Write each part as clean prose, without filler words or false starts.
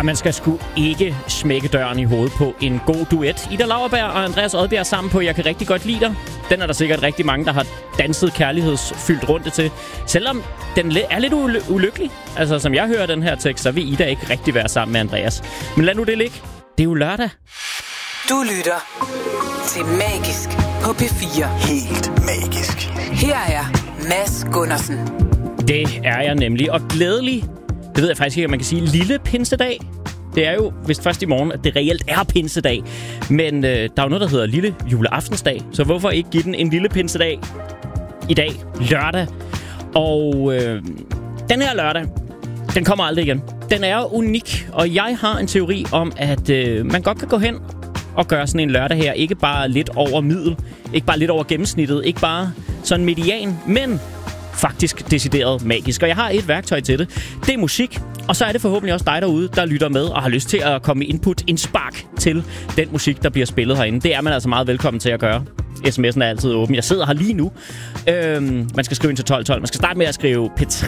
Man skal sgu ikke smække døren i hovedet på en god duet. Ida Lauerberg og Andreas Odbjerg sammen på Jeg kan rigtig godt lide dig. Den er der sikkert rigtig mange, der har danset kærlighedsfyldt rundt til. Selvom den er lidt ulykkelig. Altså, som jeg hører den her tekst, så vil Ida ikke rigtig være sammen med Andreas. Men lad nu det ligge. Det er jo lørdag. Du lytter til Magisk på P4. Helt magisk. Her er Mads Gundersen. Det er jeg nemlig. Og glædelig, det ved jeg faktisk ikke, om man kan sige, lille pinsedag. Det er jo vist først i morgen, at det reelt er pinsedag. Men der er jo noget, der hedder lille juleaftensdag. Så hvorfor ikke give den en lille pinsedag i dag, lørdag? Og den her lørdag, den kommer aldrig igen. Den er jo unik, og jeg har en teori om, at man godt kan gå hen og gøre sådan en lørdag her. Ikke bare lidt over middel, ikke bare lidt over gennemsnittet, ikke bare sådan median, men faktisk decideret magisk. Og jeg har et værktøj til det. Det er musik, og så er det forhåbentlig også dig derude, der lytter med og har lyst til at komme med input, indspark til den musik, der bliver spillet herinde. Det er man altså meget velkommen til at gøre. SMS'en er altid åben. Jeg sidder her lige nu. Man skal skrive ind til 1212. Man skal starte med at skrive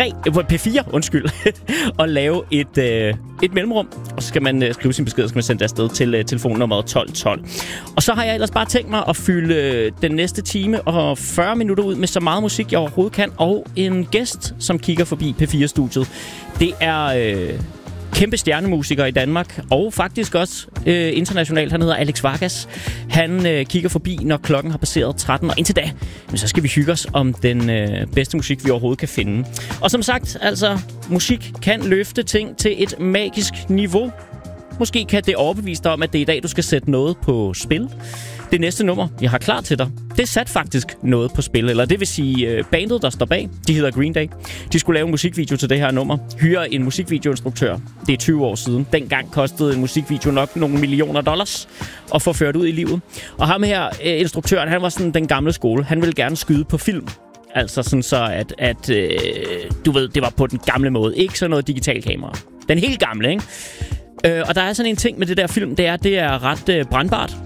P4, og lave et mellemrum. Og så skal man skrive sin besked, og skal man sende det afsted til telefonnummer 1212. Og så har jeg ellers bare tænkt mig at fylde den næste time og 40 minutter ud med så meget musik, jeg overhovedet kan. Og en gæst, som kigger forbi P4-studiet. Det er kæmpe stjernemusiker i Danmark, og faktisk også internationalt. Han hedder Alex Vargas. Han kigger forbi, når klokken har passeret 13, og indtil da, så skal vi hygge os om den bedste musik, vi overhovedet kan finde. Og som sagt, altså, musik kan løfte ting til et magisk niveau. Måske kan det overbevise dig om, at det er i dag, du skal sætte noget på spil. Det næste nummer, jeg har klar til dig, det satte faktisk noget på spil. Eller det vil sige, bandet, der står bag, de hedder Green Day. De skulle lave en musikvideo til det her nummer. Hyre en musikvideoinstruktør. Det er 20 år siden. Dengang kostede en musikvideo nok nogle millioner dollars at få ført ud i livet. Og ham her, instruktøren, han var sådan den gamle skole. Han ville gerne skyde på film. Altså sådan så, at du ved, det var på den gamle måde. Ikke sådan noget digital kamera. Den helt gamle, ikke? Og der er sådan en ting med det der film, det er ret brandbart.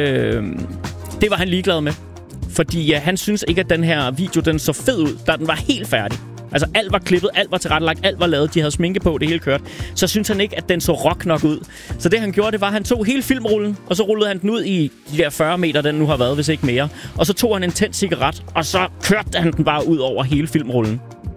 Det var han ligeglad med. Fordi han synes ikke, at den her video, den så fed ud, da den var helt færdig. Altså alt var klippet, alt var tilrettelagt, alt var lavet, de havde sminke på, det hele kørt. Så synes han ikke, at den så rock nok ud. Så det han gjorde, det var, at han tog hele filmrullen, og så rullede han den ud i de der 40 meter, den nu har været, hvis ikke mere. Og så tog han en tændt cigaret, og så kørte han den bare ud over hele filmrullen.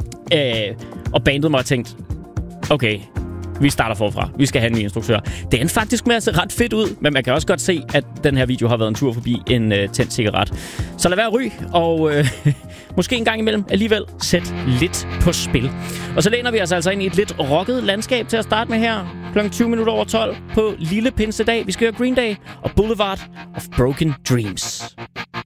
Og bandet mig og tænkte, okay, vi starter forfra. Vi skal have en ny instruktør. Det er faktisk med at se ret fedt ud, men man kan også godt se, at den her video har været en tur forbi en tændt cigaret. Så lad være ryg, og måske en gang imellem alligevel sæt lidt på spil. Og så læner vi os altså ind i et lidt rocket landskab til at starte med her. Klokken 20 minutter over 12 på lille pinsedag. Vi skal høre Green Day og Boulevard of Broken Dreams.